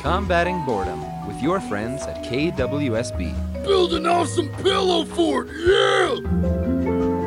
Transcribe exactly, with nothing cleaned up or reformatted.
Combating boredom with your friends at K W S B. Build an awesome pillow fort, yeah!